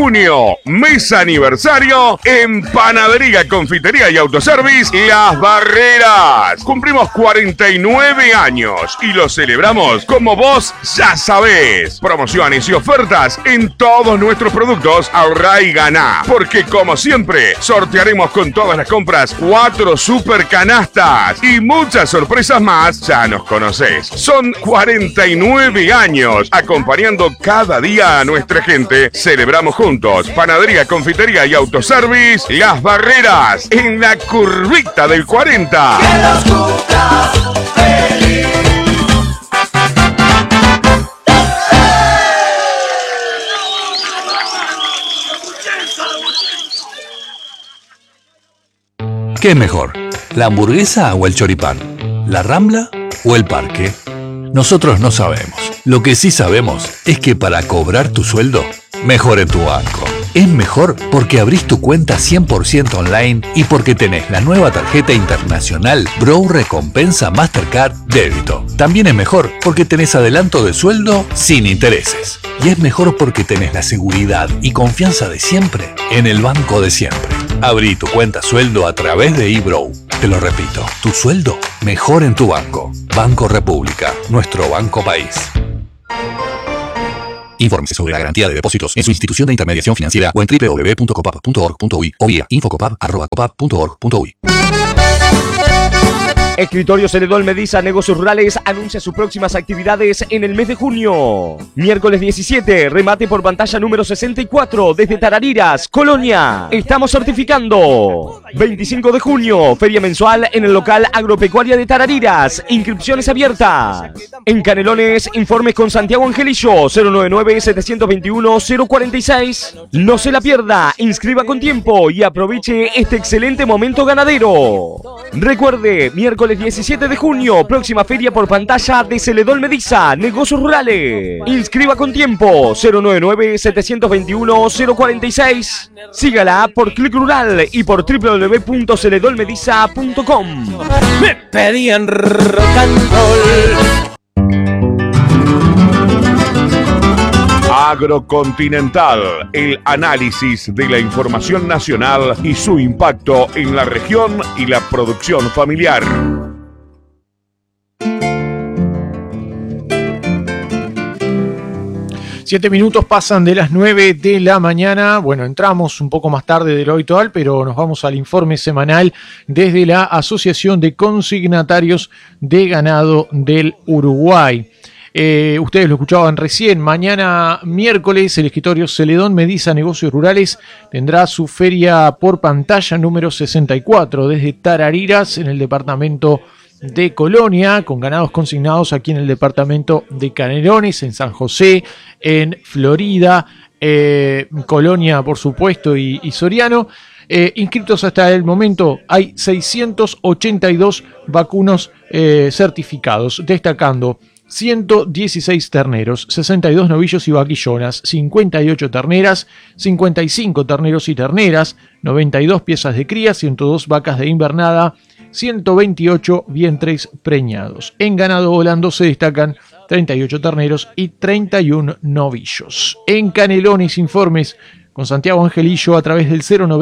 junio, mes aniversario en Panadería, Confitería y Autoservice Las Barreras. Cumplimos 49 años y lo celebramos como vos ya sabés. Promociones y ofertas en todos nuestros productos. Ahorrá y ganá, porque como siempre sortearemos con todas las compras 4 super canastas y muchas sorpresas más. Ya nos conocés. Son 49 años acompañando cada día a nuestra gente. Celebramos juntos. Panadería, Confitería y Autoservice Las Barreras, en la curvita del 40. Que los cumplas feliz. ¿Qué es mejor? ¿La hamburguesa o el choripán? ¿La Rambla o el parque? Nosotros no sabemos. Lo que sí sabemos es que para cobrar tu sueldo, mejor en tu banco. Es mejor porque abrís tu cuenta 100% online y porque tenés la nueva tarjeta internacional Bro Recompensa Mastercard Débito. También es mejor porque tenés adelanto de sueldo sin intereses. Y es mejor porque tenés la seguridad y confianza de siempre en el banco de siempre. Abrí tu cuenta sueldo a través de eBrow. Te lo repito, tu sueldo mejor en tu banco. Banco República, nuestro banco país. Infórmese sobre la garantía de depósitos en su institución de intermediación financiera o en www.copap.org.uy o vía infocopap@copap.org.uy. Escritorio Celedón Mediza Negocios Rurales anuncia sus próximas actividades en el mes de junio. Miércoles 17, remate por pantalla número 64 desde Tarariras, Colonia. Estamos certificando. 25 de junio, feria mensual en el local Agropecuaria de Tarariras. Inscripciones abiertas. En Canelones, informes con Santiago Angelillo, 099-721-046. No se la pierda, inscriba con tiempo y aproveche este excelente momento ganadero. Recuerde, miércoles 17 de junio, próxima feria por pantalla de Celedón Mediza, Negocios Rurales. Inscriba con tiempo, 099-721-046. Sígala por Click Rural y por www.celedonmediza.com. Me pedían rock and roll. Agrocontinental, el análisis de la información nacional y su impacto en la región y la producción familiar. Siete minutos pasan de las 9 de la mañana. Bueno, entramos un poco más tarde de lo habitual, pero nos vamos al informe semanal desde la Asociación de Consignatarios de Ganado del Uruguay. Ustedes lo escuchaban recién. Mañana miércoles el escritorio Celedón Mediza Negocios Rurales tendrá su feria por pantalla número 64 desde Tarariras en el departamento de Colonia, con ganados consignados aquí en el departamento de Canelones, en San José, en Florida, Colonia por supuesto y Soriano. Inscritos hasta el momento hay 682 vacunos certificados, destacando 116 terneros, 62 novillos y vaquillonas, 58 terneras, 55 terneros y terneras, 92 piezas de cría, 102 vacas de invernada, 128 vientres preñados. En ganado volando se destacan 38 terneros y 31 novillos. En Canelones, informes con Santiago Angelillo a través del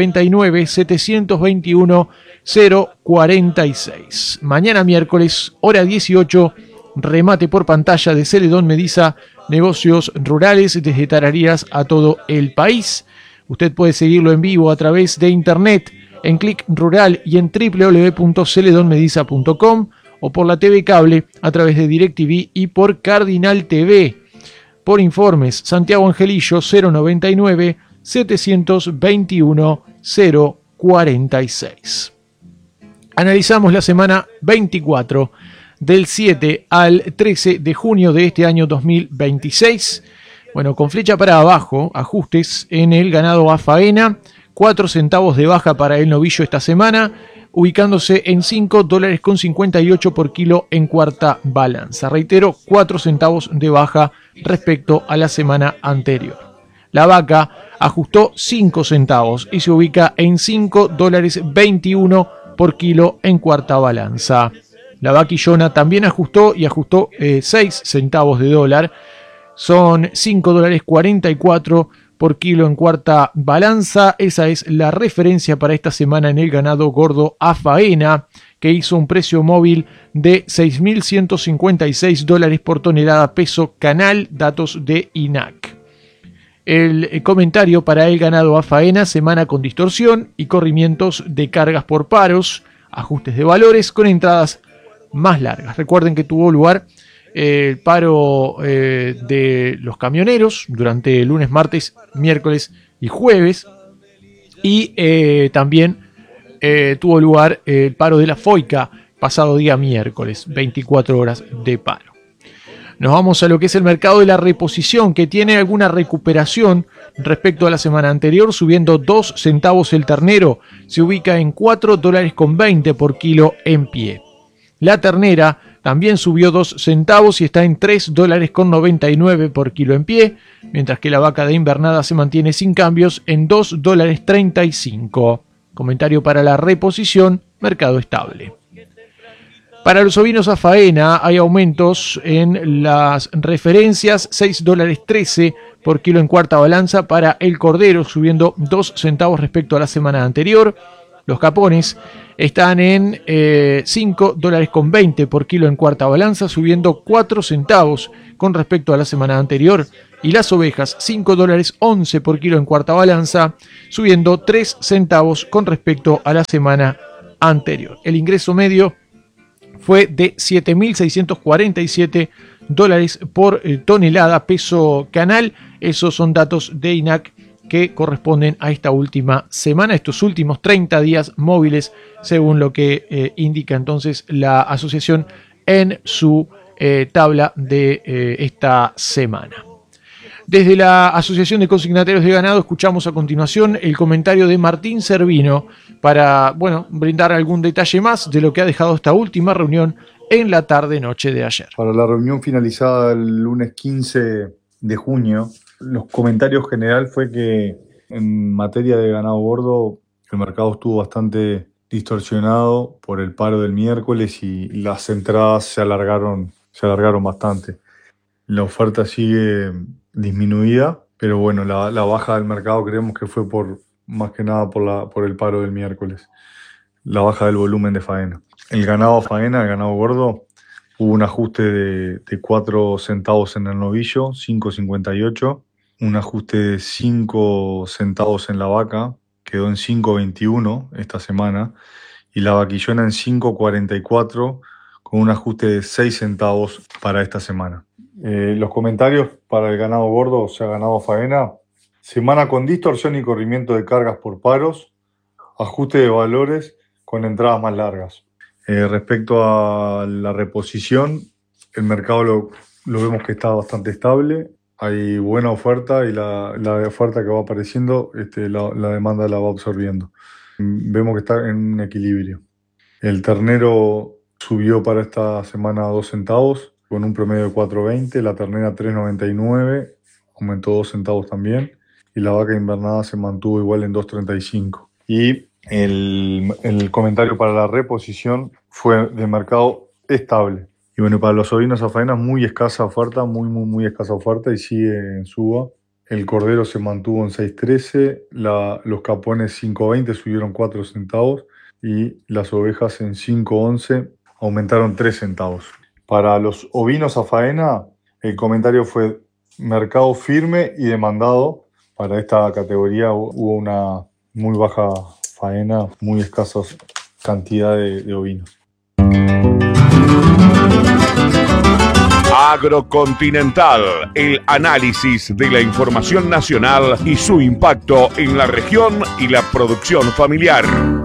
099-721-046. Mañana miércoles, hora 18, remate por pantalla de Celedón Mediza Negocios Rurales desde Tarariras a todo el país. Usted puede seguirlo en vivo a través de internet en Click Rural y en www.celedonmediza.com o por la TV Cable a través de DirecTV y por Cardinal TV. Por informes, Santiago Angelillo 099-721-046. Analizamos la semana 24 del 7 al 13 de junio de este año 2026. Bueno, con flecha para abajo, ajustes en el ganado a faena, 4 centavos de baja para el novillo esta semana, ubicándose en $5.58 por kilo en cuarta balanza. Reitero, 4 centavos de baja respecto a la semana anterior. La vaca ajustó 5 centavos y se ubica en $5.21 por kilo en cuarta balanza. La vaquillona también ajustó 6 centavos de dólar. Son $5.44 por kilo en cuarta balanza. Esa es la referencia para esta semana en el ganado gordo a faena, que hizo un precio móvil de $6.156 por tonelada peso canal, datos de INAC. El comentario para el ganado a faena: semana con distorsión y corrimientos de cargas por paros, ajustes de valores con entradas más largas. Recuerden que tuvo lugar el paro de los camioneros durante lunes, martes, miércoles y jueves, y también tuvo lugar el paro de la FOICA pasado día miércoles, 24 horas de paro. Nos vamos a lo que es el mercado de la reposición, que tiene alguna recuperación respecto a la semana anterior, subiendo 2 centavos el ternero, se ubica en $4.20 por kilo en pie. La ternera también subió 2 centavos y está en $3.99 por kilo en pie, mientras que la vaca de invernada se mantiene sin cambios en $2.35. Comentario para la reposición: mercado estable. Para los ovinos a faena hay aumentos en las referencias, $6.13 por kilo en cuarta balanza para el cordero, subiendo 2 centavos respecto a la semana anterior. Los capones están en $5.20 por kilo en cuarta balanza, subiendo 4 centavos con respecto a la semana anterior. Y las ovejas, $5.11 por kilo en cuarta balanza, subiendo 3 centavos con respecto a la semana anterior. El ingreso medio fue de $7.647 por tonelada peso canal. Esos son datos de INAC que corresponden a esta última semana, estos últimos 30 días móviles, según lo que indica entonces la asociación en su tabla de esta semana. Desde la Asociación de Consignatarios de Ganado escuchamos a continuación el comentario de Martín Cervino para, brindar algún detalle más de lo que ha dejado esta última reunión en la tarde-noche de ayer. Para la reunión finalizada el lunes 15 de junio, los comentarios general fue que en materia de ganado gordo el mercado estuvo bastante distorsionado por el paro del miércoles y las entradas se alargaron bastante. La oferta sigue disminuida, pero bueno, la baja del mercado creemos que fue más que nada por el paro del miércoles, la baja del volumen de faena. El ganado a faena, el ganado gordo, hubo un ajuste de 4 centavos en el novillo, 5.58, un ajuste de 5 centavos en la vaca, quedó en 5.21 esta semana, y la vaquillona en 5.44, con un ajuste de 6 centavos para esta semana. Los comentarios para el ganado gordo, o sea, ganado faena: semana con distorsión y corrimiento de cargas por paros, ajuste de valores con entradas más largas. Respecto a la reposición, el mercado lo vemos que está bastante estable, hay buena oferta y la oferta que va apareciendo, la demanda la va absorbiendo. Vemos que está en un equilibrio. El ternero subió para esta semana 2 centavos, con un promedio de 4.20, la ternera 3.99, aumentó 2 centavos también, y la vaca invernada se mantuvo igual en 2.35. Y el comentario para la reposición fue de mercado estable. Y bueno, para los ovinos a faena muy escasa oferta, muy escasa oferta, y sigue en suba. El cordero se mantuvo en 6.13, los capones 5.20 subieron 4 centavos, y las ovejas en 5.11 aumentaron 3 centavos. Para los ovinos a faena, el comentario fue mercado firme y demandado. Para esta categoría hubo una muy baja faena, muy escasa cantidad de ovinos. Agrocontinental, el análisis de la información nacional y su impacto en la región y la producción familiar.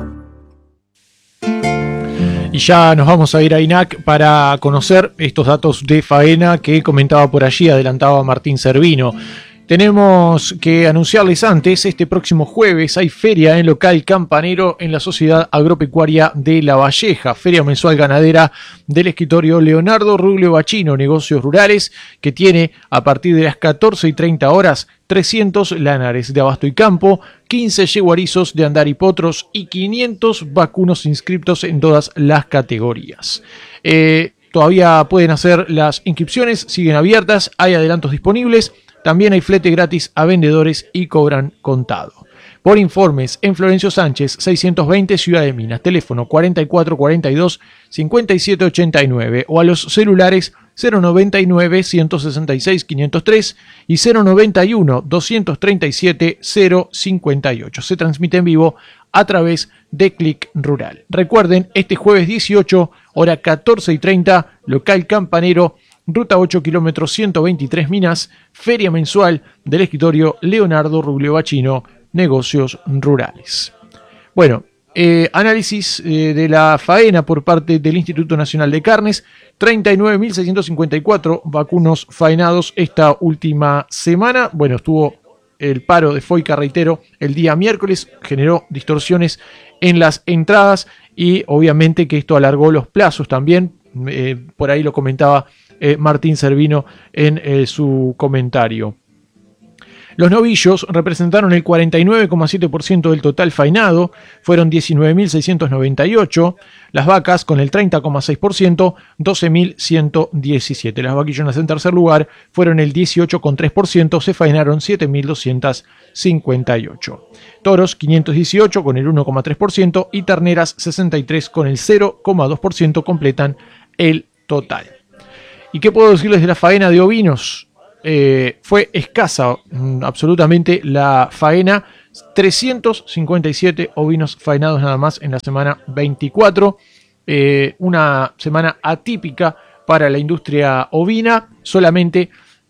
Y ya nos vamos a ir a INAC para conocer estos datos de faena que comentaba por allí, adelantaba Martín Cervino. Tenemos que anunciarles antes, este próximo jueves hay feria en local campanero en la Sociedad Agropecuaria de La Valleja, feria mensual ganadera del escritorio Leonardo Ruglio Bachino, negocios rurales, que tiene a partir de las 14:30 horas 300 lanares de abasto y campo, 15 yeguarizos de andar y potros y 500 vacunos inscriptos en todas las categorías. Todavía pueden hacer las inscripciones, siguen abiertas, hay adelantos disponibles. También hay flete gratis a vendedores y cobran contado. Por informes, en Florencio Sánchez, 620 Ciudad de Minas, teléfono 4442-5789 o a los celulares 099-166-503 y 091-237-058. Se transmite en vivo a través de Click Rural. Recuerden, este jueves 18, hora 14:30, local Campanero, Ruta 8, kilómetro 123 Minas, feria mensual del escritorio Leonardo Rubio Bachino, Negocios Rurales. Bueno, análisis de la faena por parte del Instituto Nacional de Carnes, 39.654 vacunos faenados esta última semana. Bueno, estuvo el paro de Foica, reitero, el día miércoles, generó distorsiones en las entradas y obviamente que esto alargó los plazos también, por ahí lo comentaba Martín Servino en su comentario. Los novillos representaron el 49,7% del total faenado, fueron 19.698. Las vacas, con el 30,6%, 12.117. Las vaquillonas en tercer lugar fueron el 18,3%, se faenaron 7.258. Toros, 518 con el 1,3% y terneras, 63 con el 0,2% completan el total. ¿Y qué puedo decirles de la faena de ovinos? Fue escasa absolutamente la faena, 357 ovinos faenados nada más en la semana 24, una semana atípica para la industria ovina, solamente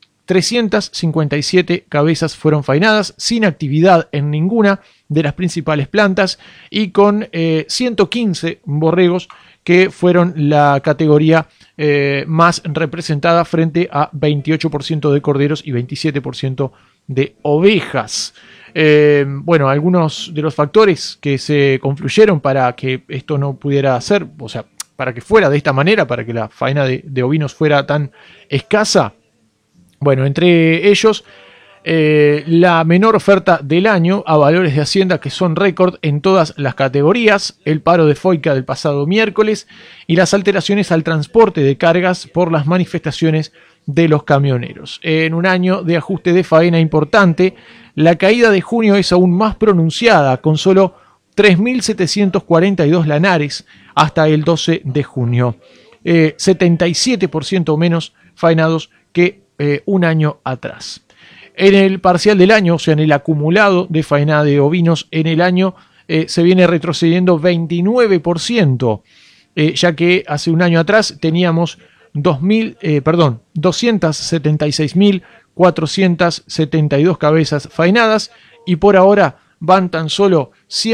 357 cabezas fueron faenadas, sin actividad en ninguna de las principales plantas y con 115 borregos que fueron la categoría más representada frente a 28% de corderos y 27% de ovejas. Bueno, algunos de los factores que se confluyeron para que esto no pudiera ser, o sea, para que fuera de esta manera, para que la faena de ovinos fuera tan escasa. Bueno, entre ellos, la menor oferta del año a valores de Hacienda que son récord en todas las categorías, el paro de Foica del pasado miércoles y las alteraciones al transporte de cargas por las manifestaciones de los camioneros. En un año de ajuste de faena importante, la caída de junio es aún más pronunciada, con solo 3.742 lanares hasta el 12 de junio, 77% menos faenados que un año atrás. En el parcial del año, o sea, en el acumulado de faena de ovinos en el año, se viene retrocediendo 29%, ya que hace un año atrás teníamos 276.472 cabezas faenadas y por ahora van tan solo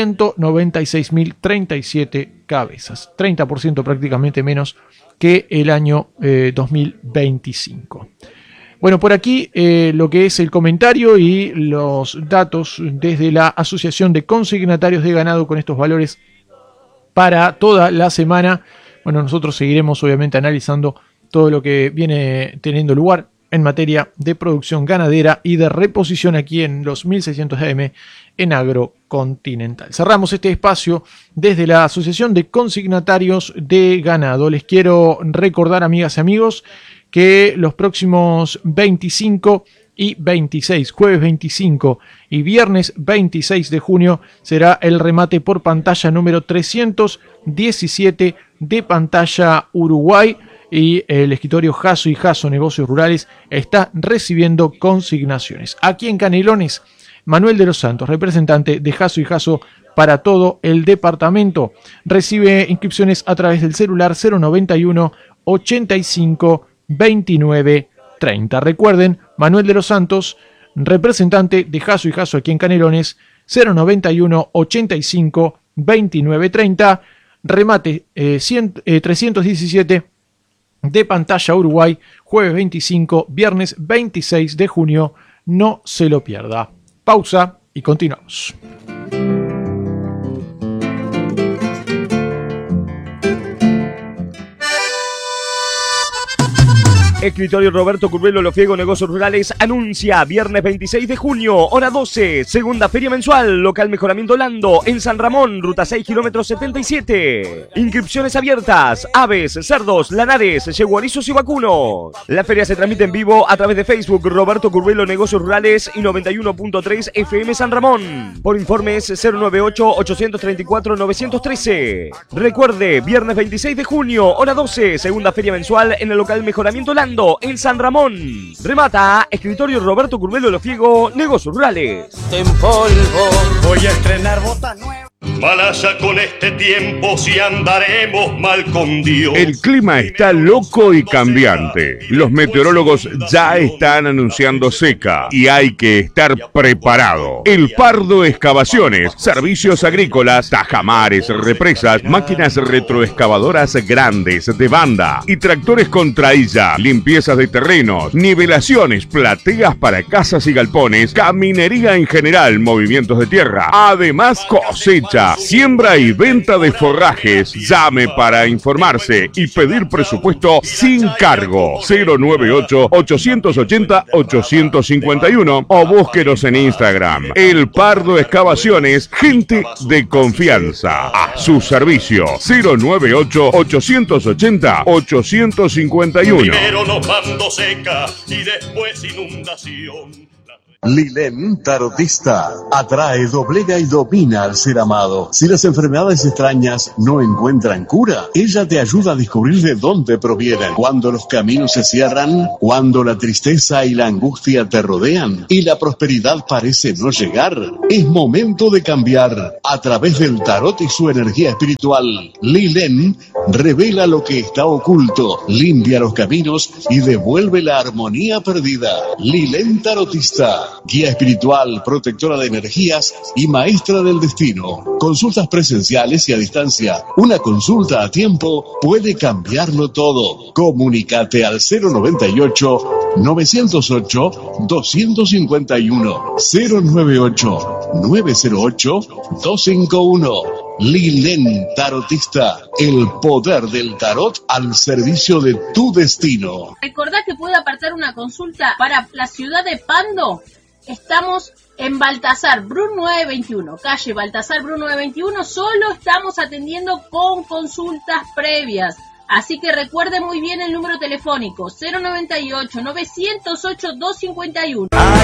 196.037 cabezas, 30% prácticamente menos que el año 2025. Bueno, por aquí lo que es el comentario y los datos desde la Asociación de Consignatarios de Ganado con estos valores para toda la semana. Bueno, nosotros seguiremos obviamente analizando todo lo que viene teniendo lugar en materia de producción ganadera y de reposición aquí en los 1600 AM en Agrocontinental. Cerramos este espacio desde la Asociación de Consignatarios de Ganado. Les quiero recordar, amigas y amigos, que los próximos 25 y 26, jueves 25 y viernes 26 de junio, será el remate por pantalla número 317 de Pantalla Uruguay y el escritorio Jasso y Jasso Negocios Rurales está recibiendo consignaciones. Aquí en Canelones, Manuel de los Santos, representante de Jasso y Jasso para todo el departamento, recibe inscripciones a través del celular 091 85 29 30. Recuerden, Manuel de los Santos, representante de Jasso y Jasso aquí en Canelones, 091 85 29 30, remate 317 de Pantalla Uruguay, jueves 25, viernes 26 de junio. No se lo pierda. Pausa y continuamos. Escritorio Roberto Curvelo Lofiego Negocios Rurales anuncia viernes 26 de junio, hora 12, segunda feria mensual, local Mejoramiento Lando, en San Ramón, ruta 6, kilómetros 77. Inscripciones abiertas, aves, cerdos, lanares, yeguarizos y vacunos. La feria se transmite en vivo a través de Facebook Roberto Curvelo Negocios Rurales y 91.3 FM San Ramón. Por informes 098-834-913. Recuerde, viernes 26 de junio, hora 12, segunda feria mensual en el local Mejoramiento Lando, en San Ramón. Remata Escritorio Roberto Curvelo Lofiego Negocios Rurales. En polvo. Voy a estrenar botas nuevas. Malaya con este tiempo si andaremos mal con Dios. El clima está loco y cambiante. Los meteorólogos ya están anunciando seca y hay que estar preparado. El Pardo Excavaciones, servicios agrícolas, tajamares, represas, máquinas retroexcavadoras grandes de banda y tractores con trailla, limpiezas de terrenos, nivelaciones, plateas para casas y galpones, caminería en general, movimientos de tierra, además cosecha, siembra y venta de forrajes. Llame para informarse y pedir presupuesto sin cargo. 098-880-851 o búsquenos en Instagram. El Pardo Excavaciones, gente de confianza. A su servicio. 098-880-851. Primero nos mando seca y después inundación. Lilén Tarotista atrae, doblega y domina al ser amado. Si las enfermedades extrañas no encuentran cura, ella te ayuda a descubrir de dónde provienen. Cuando los caminos se cierran, cuando la tristeza y la angustia te rodean y la prosperidad parece no llegar, es momento de cambiar. A través del tarot y su energía espiritual, Lilén revela lo que está oculto, limpia los caminos y devuelve la armonía perdida. Lilén Tarotista, guía espiritual, protectora de energías y maestra del destino. Consultas presenciales y a distancia. Una consulta a tiempo puede cambiarlo todo. Comunícate al 098-908-251. 098-908-251. Lilén Tarotista, el poder del tarot al servicio de tu destino. Recordá que puede apartar una consulta para la ciudad de Pando. Estamos en Baltasar Brun 921, calle Baltasar Brun 921, solo estamos atendiendo con consultas previas. Así que recuerde muy bien el número telefónico 098-908-251.